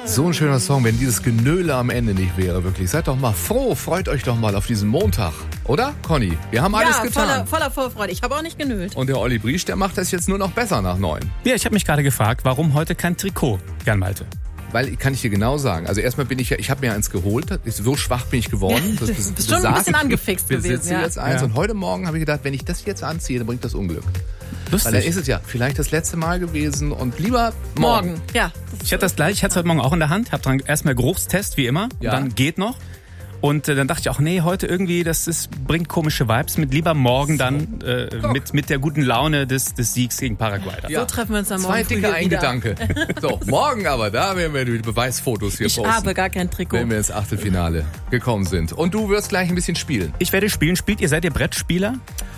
So ein schöner Song, wenn dieses Genöle am Ende nicht wäre, wirklich. Seid doch mal froh, freut euch doch mal auf diesen Montag. Oder, Conny? Wir haben alles getan. Voller Vorfreude. Ich habe auch nicht genölt. Und der Olli Briesch, der macht das jetzt nur noch besser nach 9. Ja, ich habe mich gerade gefragt, warum heute kein Trikot, Jan Malte? Weil, kann ich dir genau sagen, also erstmal ich habe mir eins geholt, so schwach bin ich geworden. Du bist schon ein bisschen angefixt gewesen. Ich besitze jetzt eins und heute Morgen habe ich gedacht, wenn ich das jetzt anziehe, dann bringt das Unglück. Lustig. Weil da ist es ja vielleicht das letzte Mal gewesen und lieber morgen. Ja. Ich hatte das gleich, ich hatte es heute Morgen auch in der Hand, habe dran erstmal Geruchstest, wie immer, Ja. und dann geht noch. Und dann dachte ich auch, nee, heute irgendwie, bringt komische Vibes mit. Lieber morgen dann mit der guten Laune des Siegs gegen Paraguay. Ja. So treffen wir uns dann morgen. 2 dicke ein Gedanke. So, morgen aber, da werden wir die Beweisfotos hier Ich posten. habe gar kein Trikot. Wenn wir ins Achtelfinale gekommen sind. Und du wirst gleich ein bisschen spielen. Ich werde spielen. Seid ihr Brettspieler?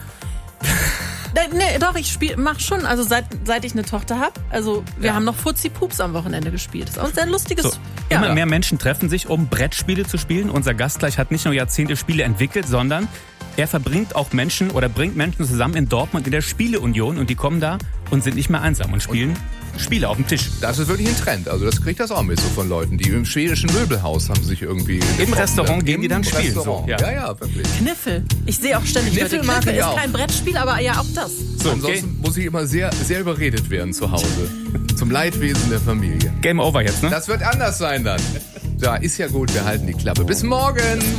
Nee, doch, mach schon. Also seit ich eine Tochter habe. Also wir haben noch Fuzzi-Pups am Wochenende gespielt. Das ist auch ein sehr lustiges. So, ja. immer mehr Menschen treffen sich, um Brettspiele zu spielen. Unser Gast gleich hat nicht nur Jahrzehnte Spiele entwickelt, sondern er bringt Menschen zusammen in Dortmund in der Spieleunion und die kommen da und sind nicht mehr einsam und spielen Spiele auf dem Tisch. Das ist wirklich ein Trend. Also das kriegt das auch mit so von Leuten, die im schwedischen Möbelhaus haben sich irgendwie Im Restaurant gehen die dann spielen. So, Ja. ja, wirklich. Kniffel. Ich sehe auch ständig Kniffel Leute. mag Kniffel ich ist auch. kein Brettspiel, aber ja auch das. So, Ansonsten muss ich immer sehr, sehr überredet werden zu Hause. Zum Leidwesen der Familie. Game over jetzt, ne? Das wird anders sein dann. Ja, ist ja gut, wir halten die Klappe. Bis morgen!